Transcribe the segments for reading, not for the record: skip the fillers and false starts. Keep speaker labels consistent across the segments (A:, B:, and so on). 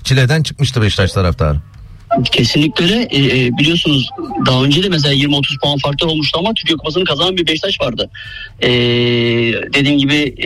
A: çileden çıkmıştı Beşiktaş taraftarı.
B: Kesinlikle öyle. Biliyorsunuz daha önce de mesela 20-30 puan farklar olmuştu ama Türkiye Kupası'nı kazanan bir Beşiktaş vardı. Dediğim gibi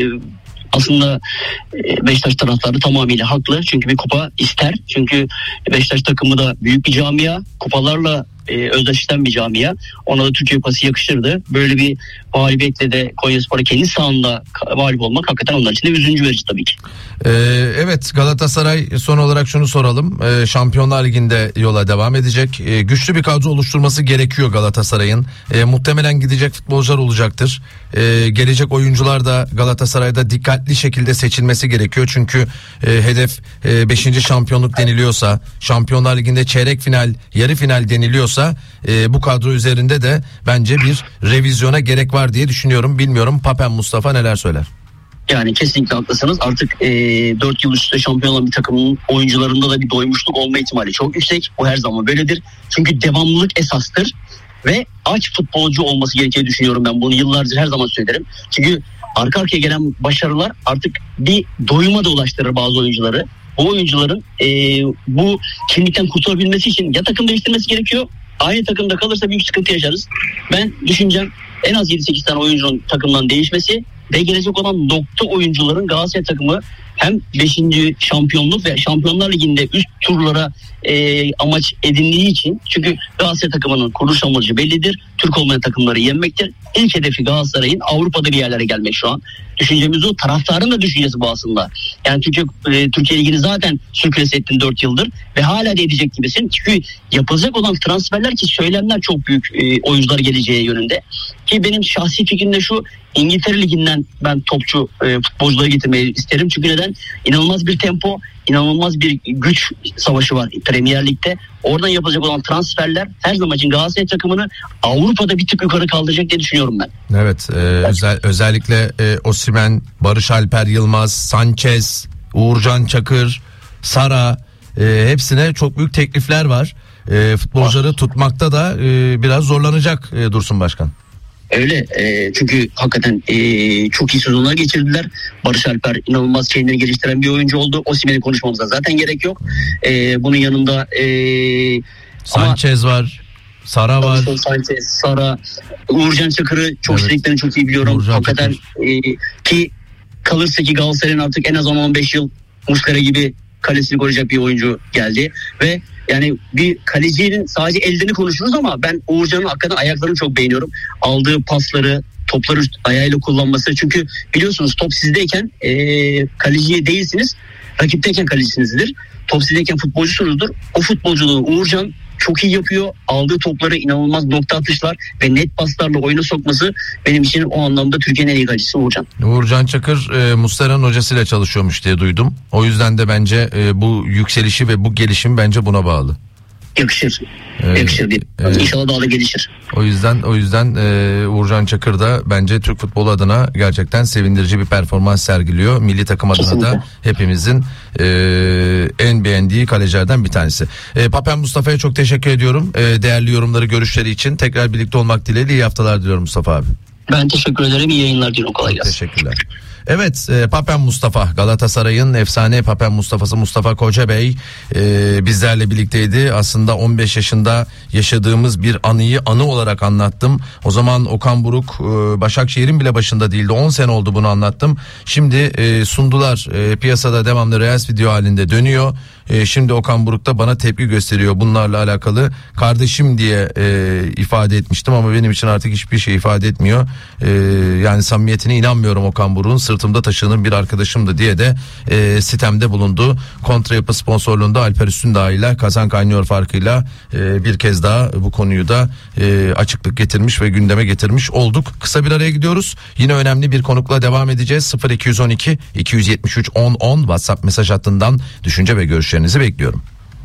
B: aslında Beşiktaş taraftarı tamamıyla haklı. Çünkü bir kupa ister. Çünkü Beşiktaş takımı da büyük bir camia. Kupalarla özdeşleşen bir camia. Ona da Türkiye Kupası yakışırdı. Böyle bir mağlubiyetle de Konyaspor'a kendi sahanda mağlup olmak hakikaten onlar için de üzüncü verici tabii ki.
A: Evet, Galatasaray son olarak şunu soralım. Şampiyonlar Ligi'nde yola devam edecek. Güçlü bir kadro oluşturması gerekiyor Galatasaray'ın. Muhtemelen gidecek futbolcular olacaktır. Gelecek oyuncular da Galatasaray'da dikkatli şekilde seçilmesi gerekiyor. Çünkü hedef 5. şampiyonluk deniliyorsa, Şampiyonlar Ligi'nde çeyrek final, yarı final deniliyorsa bu kadro üzerinde de bence bir revizyona gerek var diye düşünüyorum. Bilmiyorum, Papen Mustafa neler söyler?
B: Yani kesinlikle haklısınız. Artık 4 yıl üstte şampiyon olan bir takımın oyuncularında da bir doymuşluk olma ihtimali çok yüksek. Bu her zaman böyledir. Çünkü devamlılık esastır ve aç futbolcu olması gerektiğini düşünüyorum ben. Bunu yıllardır her zaman söylerim. Çünkü arka arkaya gelen başarılar artık bir doyuma da ulaştırır bazı oyuncuları. Bu oyuncuların bu kimlikten kurtulabilmesi için ya takım değiştirmesi gerekiyor. Aynı takımda kalırsa büyük sıkıntı yaşarız. Ben düşüncem en az 7-8 tane oyuncunun takımdan değişmesi ve gelecek olan nokta oyuncuların Galatasaray takımı hem 5. şampiyonluk ve Şampiyonlar Ligi'nde üst turlara amaç edindiği için, çünkü Galatasaray takımının kuruluş amacı bellidir. Türk olmayan takımları yenmektir. İlk hedefi Galatasaray'ın Avrupa'da bir yerlere gelmek şu an. Düşüncemiz o. Taraftarın da düşüncesi bu aslında. Yani Türkiye Ligi'ni zaten sürküles ettin 4 yıldır ve hala da edecek gibisin. Çünkü yapılacak olan transferler ki söylemler çok büyük oyuncular geleceği yönünde. Ki benim şahsi fikrim de şu: İngiltere Ligi'nden ben topçu futbolcuları getirmeyi isterim. Çünkü neden? İnanılmaz bir tempo, inanılmaz bir güç savaşı var Premier Lig'de. Oradan yapılacak olan transferler her zaman için Galatasaray takımını Avrupa'da bir tık yukarı kaldıracak diye düşünüyorum ben.
A: Evet, özellikle Osimhen, Barış Alper Yılmaz, Sanchez, Uğurcan Çakır, Sara, hepsine çok büyük teklifler var. Futbolcuları tutmakta da biraz zorlanacak Dursun Başkan.
B: Öyle, çünkü hakikaten çok iyi sezonlar geçirdiler. Barış Alper inanılmaz kendini geliştiren bir oyuncu oldu. Osimhen'i konuşmamıza zaten gerek yok. Bunun yanında
A: Sanchez var, Sara var.
B: Sanchez, Sara, Uğurcan Çakır'ı çok istediklerini çok iyi biliyorum.
A: Uğurcan
B: hakikaten ki kalırsa ki Galatasaray'ın artık en az 10-15 yıl Muslera gibi kalesini koruyacak bir oyuncu geldi ve yani bir kalecinin sadece ellerini konuşuruz ama ben Uğurcan'ın hakikaten ayaklarını çok beğeniyorum. Aldığı pasları, topları ayağıyla kullanması. Çünkü biliyorsunuz top sizdeyken kaleciye değilsiniz, rakipteyken kalecisinizdir. Top sizdeyken futbolcusunuzdur. O futbolculuğu Uğurcan çok iyi yapıyor. Aldığı topları inanılmaz nokta atışlar ve net paslarla oyuna sokması benim için o anlamda Türkiye'nin en iyi kalecisi Uğurcan. Uğurcan
A: Çakır Muslera'nın hocasıyla çalışıyormuş diye duydum. O yüzden de bence bu yükselişi ve bu gelişim bence buna bağlı.
B: Yakışır. Yakışır diye. İnşallah daha da gelişir.
A: O yüzden Uğurcan Çakır da bence Türk futbolu adına gerçekten sevindirici bir performans sergiliyor. Milli takım adına kesinlikle da hepimizin en beğendiği kalecilerden bir tanesi. Papen Mustafa'ya çok teşekkür ediyorum. Değerli yorumları, görüşleri için tekrar birlikte olmak dileğiyle iyi haftalar diliyorum Mustafa abi. Ben teşekkür ederim. İyi yayınlar diliyorum. Kolay gelsin. Teşekkürler. Evet, Papen Mustafa, Galatasaray'ın efsane Papen Mustafa'sı Mustafa Kocabey bizlerle birlikteydi. Aslında 15 yaşında yaşadığımız bir anı olarak anlattım. O zaman Okan Buruk Başakşehir'in bile başında değildi. 10 sene oldu bunu anlattım. Şimdi sundular, piyasada devamlı Reels video halinde dönüyor. Şimdi Okan Buruk da bana tepki gösteriyor bunlarla alakalı. Kardeşim diye ifade etmiştim ama benim için artık hiçbir şey ifade etmiyor. Yani samimiyetine inanmıyorum Okan Buruk'un. Sırtımda taşıdığım bir arkadaşımdı diye de sitemde bulundu. Kontra Yapı sponsorluğunda Alper Üstündağ ile Kazan Kaynıyor farkıyla bir kez daha bu konuyu da açıklık getirmiş ve gündeme getirmiş olduk. Kısa bir araya gidiyoruz. Yine önemli bir konukla devam edeceğiz. 0212 273 10 10 WhatsApp mesaj hattından düşünce ve görüşlerinizi bekliyorum.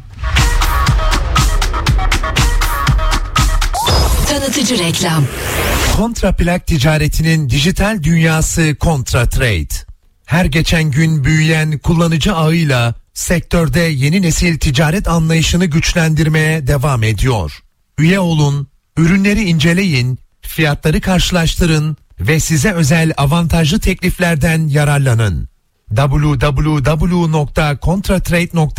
C: Tanıtıcı reklam.
D: Kontraplak ticaretinin dijital dünyası Kontratrade. Her geçen gün büyüyen kullanıcı ağıyla sektörde yeni nesil ticaret anlayışını güçlendirmeye devam ediyor. Üye olun, ürünleri inceleyin, fiyatları karşılaştırın ve size özel avantajlı tekliflerden yararlanın. www.kontratrade.com